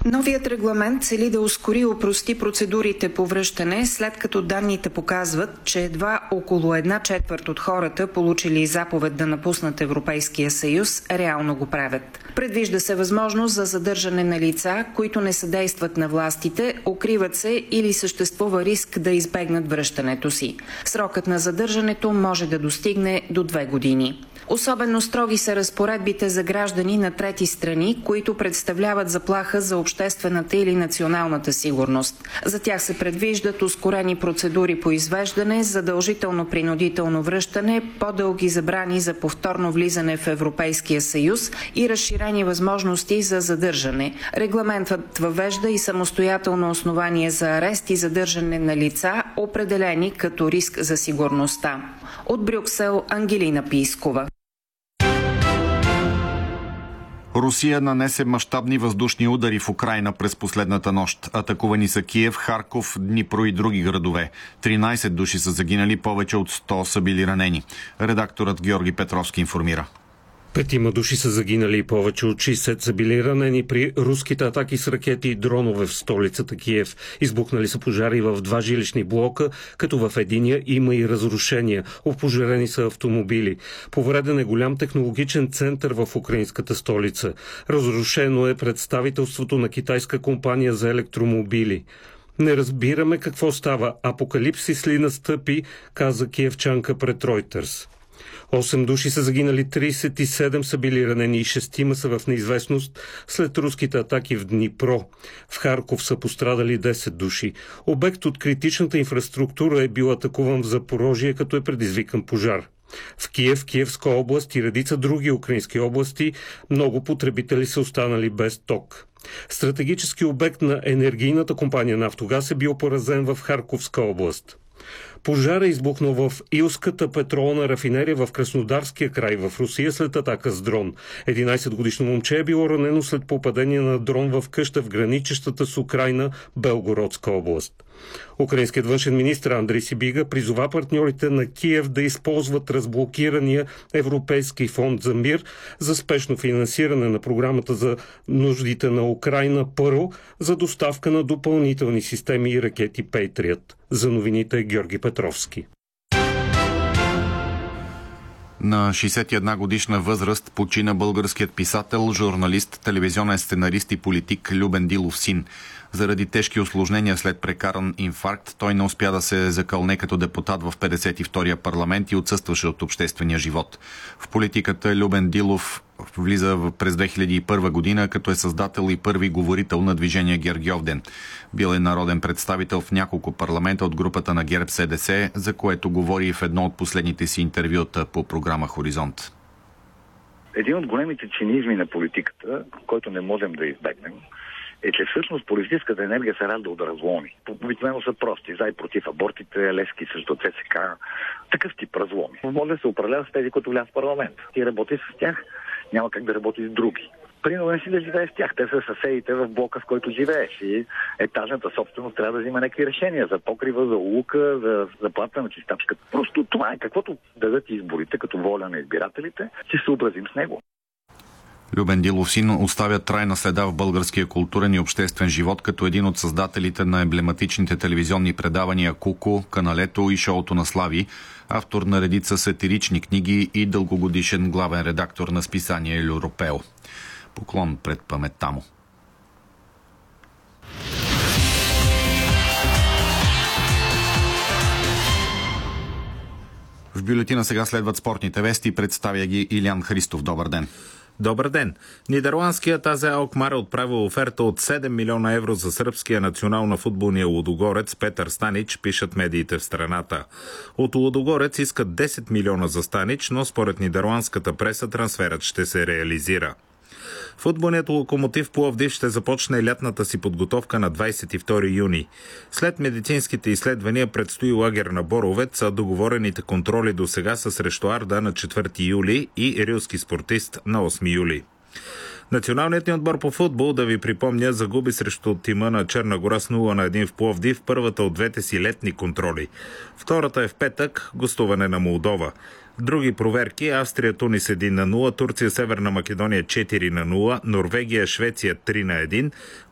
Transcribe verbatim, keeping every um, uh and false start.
Новият регламент цели да ускори и опрости процедурите по връщане, след като данните показват, че едва около една четвърт от хората, получили заповед да напуснат Европейския съюз, реално го правят. Предвижда се възможност за задържане на лица, които не съдействат на властите, укриват се или съществува риск да избегнат връщането си. Срокът на задържането може да достигне до две години. Особено строги са разпоредбите за граждани на трети страни, които представляват заплаха за обществената или националната сигурност. За тях се предвиждат ускорени процедури по извеждане, задължително принудително връщане, по-дълги забрани за повторно влизане в Европейския съюз и разширени възможности за задържане. Регламентът въвежда и самостоятелно основание за арест и задържане на лица, определени като риск за сигурността. От Брюксел, Ангелина Пийскова. Русия нанесе мащабни въздушни удари в Украйна през последната нощ. Атакувани са Киев, Харков, Днипро и други градове. тринайсет души са загинали, повече от сто са били ранени. Редакторът Георги Петровски информира. Петима души са загинали и повече от шейсет са били ранени при руските атаки с ракети и дронове в столицата Киев. Избухнали са пожари в два жилищни блока, като в единия има и разрушения. Опожарени са автомобили. Повреден е голям технологичен център в украинската столица. Разрушено е представителството на китайска компания за електромобили. Не разбираме какво става. Апокалипсис ли настъпи, каза киевчанка пред Reuters. Осем души са загинали, трийсет и седем са били ранени и шестима са в неизвестност след руските атаки в Днипро. В Харков са пострадали десет души. Обект от критичната инфраструктура е бил атакуван в Запорожие, като е предизвикан пожар. В Киев, Киевска област и редица други украински области много потребители са останали без ток. Стратегически обект на енергийната компания Нафтогаз е бил поразен в Харковска област. Пожар е избухнал в Илската петролна рафинерия в Краснодарския край в Русия след атака с дрон. единайсетгодишно момче е било ранено след попадение на дрон в къща в граничещата с Украйна Белгородска област. Украинският външен министр Андрей Сибига призова партньорите на Киев да използват разблокирания Европейски фонд за мир за спешно финансиране на програмата за нуждите на Украйна първо за доставка на допълнителни системи и ракети Пейтриът. За новините Георги Петровски. На шейсет и една годишна възраст почина българският писател, журналист, телевизионен сценарист и политик Любен Дилов син. Заради тежки усложнения след прекаран инфаркт, той не успя да се закълне като депутат в петдесет и втория парламент и отсъстваше от обществения живот. В политиката Любен Дилов влиза през две хиляди и първа година, като е създател и първи говорител на движение Гергьовден. Бил е народен представител в няколко парламента от групата на ГЕРБ СДС, за което говори в едно от последните си интервюта по програма Хоризонт. Един от големите цинизми на политиката, който не можем да избегнем, е, че всъщност политическата енергия се ражда от разломи. Обикновено са прости. За и против абортите, Левски срещу ЦСК. Такъв тип разломи. Може да се управлява с тези, които влязат в парламент. Ти работи с тях, няма как да работи с други. Принуден си да живееш с тях. Те са съседите в блока, в който живееш. И етажната собственост трябва да взима някакви решения за покрива, за улука, за заплата на чистачката. Просто това е. Каквото дадат изборите като воля на избирателите, ще се съобразим с него. Любен Дилов син оставя трайна следа в българския културен и обществен живот като един от създателите на емблематичните телевизионни предавания Куко, Каналето и Шоуто на Слави, автор на редица сатирични книги и дългогодишен главен редактор на списание Европео. Поклон пред паметта му. В бюлетина сега следват спортните вести. Представя ги Илян Христов. Добър ден. Добър ден! Нидерландският А З Алкмар е отправил оферта от седем милиона евро за сръбския национално футболния лудогорец Петър Станич, пишат медиите в страната. От Лудогорец искат десет милиона за Станич, но според нидерландската преса трансферът ще се реализира. Футболният Локомотив Пловдив ще започне лятната си подготовка на двадесет и втори юни. След медицинските изследвания предстои лагер на Боровец, а договорените контроли до сега са срещу Арда на четвърти юли и рилски спортист на осми юли. Националният ни отбор по футбол, да ви припомня, загуби срещу тима на Черна гора с нула на едно в Пловдив, първата от двете си летни контроли. Втората е в петък, гостуване на Молдова. Други проверки: Австрия Тунис едно на нула, Турция Северна Македония четири на нула, Норвегия Швеция три на едно,